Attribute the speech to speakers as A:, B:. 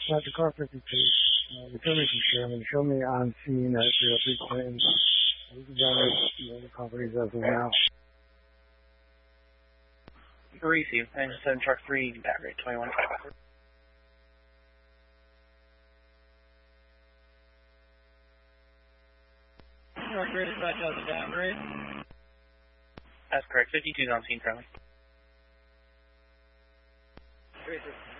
A: Dr. Car 52. The commission chairman, show me on scene at 03 Clinton. We can gather the properties as of now.
B: Receive. And 7 truck 3, back rate 21.
C: Truck rate is back out the down grade.
B: That's correct. 52's on scene currently.
C: Great.